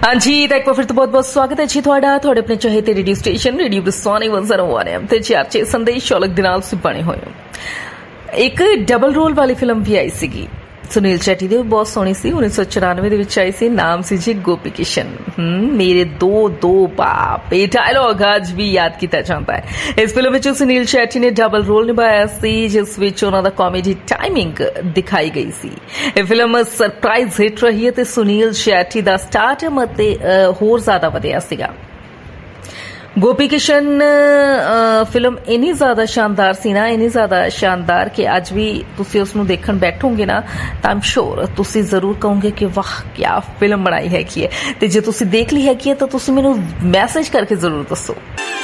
हाँ जी, तो एक बार फिर तो बहुत बहुत स्वागत है जी ਤੁਹਾਡਾ ਤੁਹਾਡੇ ਆਪਣੇ ਚਾਹਤੇ ਰੇਡੀਓ ਸਟੇਸ਼ਨ ਰੇਡੀਓ ਬਸਵਾਨੀ 101 ਐਮ ਤੇ ਚਾਰਚੇ ਸੰਦੇਸ਼ ਸ਼ੌਲਕ ਦੇ ਨਾਲ ਤੁਸੀਂ ਬਣੇ ਹੋਏ ਹੋ। ਇੱਕ ਡਬਲ ਰੋਲ ਵਾਲੀ ਫਿਲਮ ਵੀ ਆਈ ਸੀਗੀ ਸੁਨੀਲ ਸ਼ੈਟੀ ਦੀ, ਬਹੁਤ ਸੋਹਣੀ ਸੀ। 1994 ਦੇ ਵਿੱਚ ਆਈ ਸੀ, ਨਾਮ ਸੀ ਜੀ ਗੋਪੀ ਕਿਸ਼ਨ। ਮੇਰੇ ਦੋ ਬਾਪ, ਇਹ ਡਾਇਲੌਗ ਅੱਜ ਵੀ ਯਾਦ ਕੀਤਾ ਜਾਂਦਾ ਹੈ। ਇਸ ਫਿਲਮ ਵਿੱਚ ਸੁਨੀਲ ਸ਼ੈਟੀ ਨੇ ਡਬਲ ਰੋਲ ਨਿਭਾਇਆ ਸੀ, ਜਿਸ ਵਿੱਚ ਉਹਨਾਂ ਦਾ ਕਾਮੇਡੀ ਟਾਈਮਿੰਗ ਦਿਖਾਈ ਗਈ ਸੀ। ਇਹ ਫਿਲਮ ਸਰਪ੍ਰਾਈਜ਼ ਹਿੱਟ ਰਹੀ ਹੈ ਤੇ ਸੁਨੀਲ ਸ਼ੈਟੀ ਦਾ ਸਟਾਰਡਮ ਅਤੇ ਹੋਰ ਜ਼ਿਆਦਾ ਵਧਿਆ ਸੀਗਾ। ਗੋਪੀ ਕਿਸ਼ਨ ਫਿਲਮ ਇੰਨੀ ਜ਼ਿਆਦਾ ਸ਼ਾਨਦਾਰ ਸੀ ਨਾ, ਇੰਨੀ ਜ਼ਿਆਦਾ ਸ਼ਾਨਦਾਰ ਕਿ ਅੱਜ ਵੀ ਤੁਸੀਂ ਉਸ ਨੂੰ ਦੇਖਣ ਬੈਠੋਗੇ ਨਾ ਤਾਂ ਆਮ ਸ਼ੋਰ ਤੁਸੀਂ ਜ਼ਰੂਰ ਕਹੋਗੇ ਕਿ ਵਾਹ ਕਿਆ ਫਿਲਮ ਬਣਾਈ ਹੈਗੀ ਹੈ। ਤੇ ਜੇ ਤੁਸੀਂ ਦੇਖ ਲਈ ਹੈਗੀ ਹੈ ਤਾਂ ਤੁਸੀਂ ਮੈਨੂੰ ਮੈਸੇਜ ਕਰਕੇ ਜ਼ਰੂਰ ਦੱਸੋ।